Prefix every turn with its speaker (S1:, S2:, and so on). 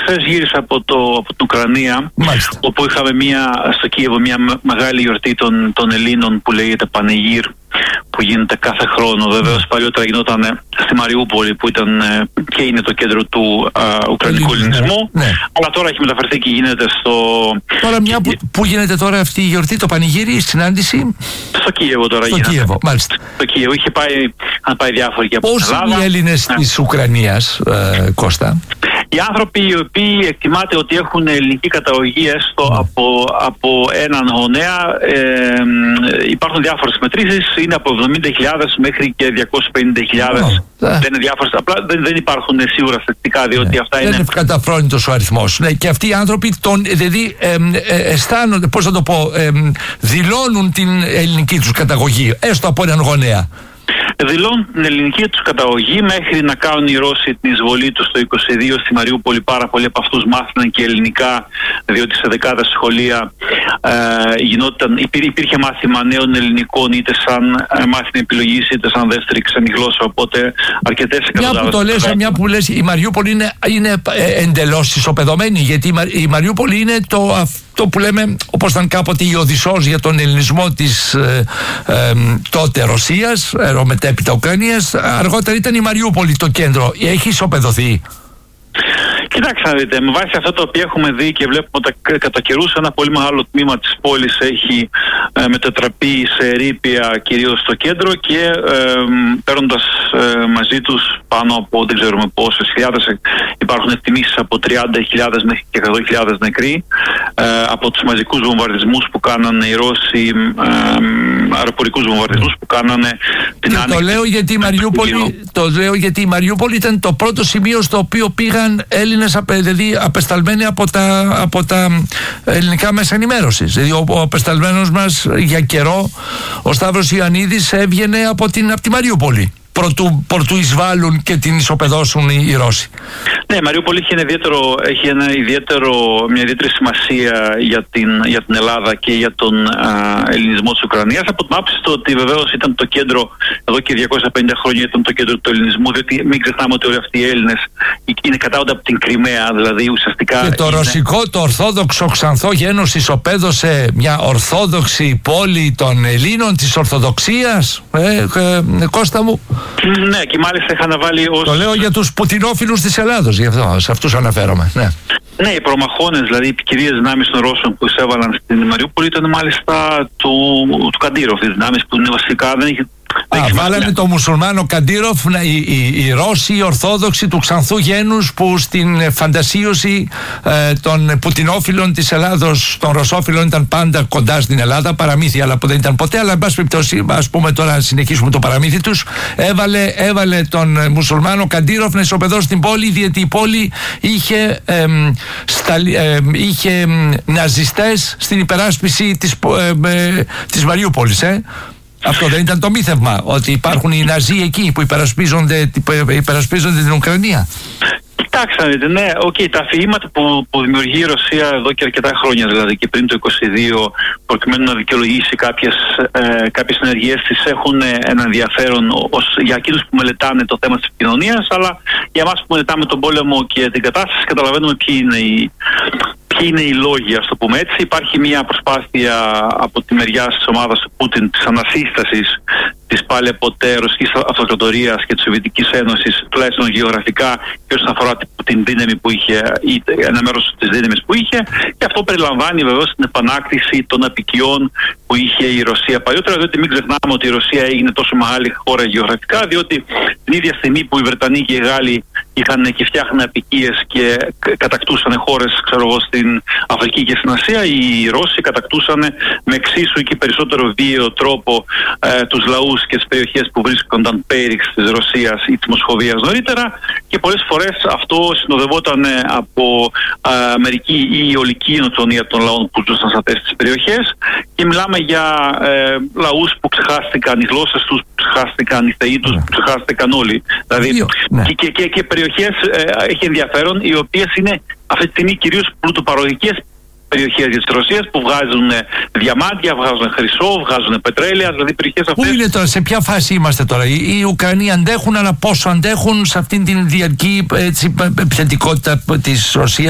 S1: χθες γύρισα από την Ουκρανία.
S2: Μάλιστα.
S1: Όπου είχαμε στο Κίεβο μια μεγάλη γιορτή των Ελλήνων που λέγεται Πανηγύρ, που γίνεται κάθε χρόνο. Βεβαίως παλιότερα γινόταν στη Μαριούπολη, που ήταν και είναι το κέντρο του Ουκρανικού ελληνισμού. Ναι. Αλλά τώρα έχει μεταφερθεί και γίνεται
S2: Τώρα πού γίνεται τώρα αυτή η γιορτή, το πανηγύρι, η συνάντηση?
S1: Στο Κίεβο τώρα
S2: γίνεται. Στο Κίεβο, μάλιστα.
S1: Στο Κίεβο. Αν πάει διάφοροι και από την Ελλάδα.
S2: Πόσοι οι Έλληνες της Ουκρανίας, Κώστα?
S1: Οι άνθρωποι οι οποίοι εκτιμάται ότι έχουν ελληνική καταγωγή έστω από έναν γονέα, υπάρχουν διάφορες μετρήσεις, είναι από 70.000 μέχρι και 250.000. Δεν είναι διάφορες, απλά δεν υπάρχουν σίγουρα στατιστικά, διότι αυτά είναι...
S2: Δεν είναι καταφρόνητος ο αριθμός. Ναι, και αυτοί οι άνθρωποι δηλαδή αισθάνονται, πώς θα το πω, δηλώνουν την ελληνική τους καταγωγή, έστω από έναν γονέα.
S1: Δηλώνουν την ελληνική τους καταγωγή μέχρι να κάνουν οι Ρώσοι την εισβολή τους το 22 στη Μαριούπολη. Πάρα πολλοί από αυτούς μάθαιναν και ελληνικά, διότι σε δεκάδες σχολεία υπήρχε μάθημα νέων ελληνικών, είτε σαν μάθημα επιλογής είτε σαν δεύτερη ξένη γλώσσα. Οπότε αρκετές εκατοντάδες.
S2: Μια που το λες, μια που λες, η Μαριούπολη είναι εντελώς ισοπεδωμένη, γιατί η Μαριούπολη είναι το που λέμε, όπως ήταν κάποτε η Οδυσσός για τον ελληνισμό της τότε Ρωσίας, μετέπειτα Ουκρανίας, αργότερα ήταν η Μαριούπολη το κέντρο. Έχει ισοπεδωθεί?
S1: Κοιτάξτε να δείτε, με βάση αυτό το οποίο έχουμε δει και βλέπουμε ότι κατά καιρούς ένα πολύ μεγάλο τμήμα της πόλης έχει μετατραπεί σε ερείπια, κυρίως στο κέντρο, και παίρνοντας μαζί τους πάνω από δεν ξέρουμε πόσες χιλιάδες, υπάρχουν εκτιμήσεις από 30.000 μέχρι και 100.000 νεκροί από τους μαζικούς βομβαρδισμούς που κάνανε οι Ρώσοι, αεροπορικούς βομβαρδισμούς που κάνανε την Άνοιξη.
S2: Το λέω γιατί η Μαριούπολη ήταν το πρώτο σημείο στο οποίο πήγαν Έλληνες, δηλαδή απεσταλμένοι από τα ελληνικά μέσα ενημέρωσης. Δηλαδή ο απεσταλμένος μας για καιρό, ο Σταύρος Ιωαννίδης, έβγαινε από τη Μαριούπολη προτού εισβάλλουν και την ισοπεδώσουν οι Ρώσοι.
S1: Ναι, η Μαριούπολη έχει μια ιδιαίτερη σημασία για την Ελλάδα και για τον ελληνισμό της Ουκρανίας, από την άποψη του ότι βεβαίως ήταν το κέντρο, εδώ και 250 χρόνια ήταν το κέντρο του ελληνισμού, διότι μην ξεχνάμε ότι όλοι αυτοί οι Έλληνες είναι κατάγονται από την Κριμαία, δηλαδή ουσιαστικά. Και
S2: το ρωσικό, το ορθόδοξο Ξανθό γένος ισοπαίδωσε μια ορθόδοξη πόλη των Ελλήνων της Ορθοδοξίας, Κώστα μου.
S1: Ναι, και μάλιστα είχαν βάλει
S2: Το λέω για τους πουτινόφιλους της Ελλάδος, γι' αυτό, σε αυτούς αναφέρομαι. Ναι.
S1: Ναι, οι προμαχώνες, δηλαδή οι επικυρίες δυνάμεις των Ρώσων που εισέβαλαν στην Μαριούπολη ήταν μάλιστα του Καντήροφ, οι δυνάμεις που είναι βασικά δεν είχε.
S2: Βάλανε το μουσουλμάνο Καντήροφ, οι Ρώσοι, οι Ορθόδοξοι του Ξανθού γένους, που στην φαντασίωση των πουτινόφιλων της Ελλάδος, των Ρωσόφιλων, ήταν πάντα κοντά στην Ελλάδα, παραμύθια αλλά που δεν ήταν ποτέ. Αλλά εν πάση περιπτώσει, ας πούμε τώρα να συνεχίσουμε το παραμύθι τους, έβαλε τον μουσουλμάνο Καντήροφ να ισοπεδώσει την πόλη, διότι η πόλη είχε ναζιστές στην υπεράσπιση της Μαριούπολης. Αυτό δεν ήταν το μύθευμα, ότι υπάρχουν οι Ναζί εκεί που υπερασπίζονται την Ουκρανία?
S1: Κοιτάξτε, ναι, τα αφηγήματα που δημιουργεί η Ρωσία εδώ και αρκετά χρόνια, δηλαδή και πριν το 22, προκειμένου να δικαιολογήσει κάποιες ενεργειές της, έχουν ένα ενδιαφέρον για εκείνους που μελετάνε το θέμα της επικοινωνίας, αλλά για εμάς που μελετάμε τον πόλεμο και την κατάσταση, καταλαβαίνουμε ποιοι είναι οι λόγοι, ας το πούμε έτσι. Υπάρχει μια προσπάθεια από τη μεριά της ομάδας του Πούτιν της ανασύστασης της πάλι ποτέ ρωσικής αυτοκρατορίας και της Σοβιετικής Ένωσης, τουλάχιστον γεωγραφικά και όσον αφορά την δύναμη που είχε, ή ένα μέρος της δύναμης που είχε, και αυτό περιλαμβάνει βεβαίως την επανάκτηση των απικιών που είχε η Ρωσία παλιότερα, διότι μην ξεχνάμε ότι η Ρωσία έγινε τόσο μεγάλη χώρα γεωγραφικά, διότι την ίδια στιγμή που οι Βρετανοί και οι Γάλλοι είχαν και φτιάχναν απικίες και κατακτούσαν χώρες, ξέρω εγώ, στην Αφρική και στην Ασία, οι Ρώσοι κατακτούσαν με εξίσου και περισσότερο βίαιο τρόπο τους λαούς και τις περιοχές που βρίσκονταν πέριξ της Ρωσίας ή της Μοσχοβίας νωρίτερα, και πολλές φορές αυτό συνοδευόταν από μερική ή ολική ενοτονία των λαών που ζούσαν σε αυτές τις περιοχές, και μιλάμε για λαούς που ξεχάστηκαν οι γλώσσες τους, που ξεχάστηκαν οι θεοί τους, που ξεχάστηκαν όλοι. Δηλαδή, και περιοχές έχει ενδιαφέρον, οι οποίες είναι αυτή τη στιγμή κυρίως πλουτοπαραγωγικές περιοχές της Ρωσίας, που βγάζουν διαμάντια, βγάζουν χρυσό, βγάζουν πετρέλαια, δηλαδή περιοχές αυτές.
S2: Πού είναι τώρα, σε ποια φάση είμαστε τώρα? Οι Ουκρανοί αντέχουν, αλλά πόσο αντέχουν σε αυτήν την διαρκή επιθετικότητα της Ρωσίας?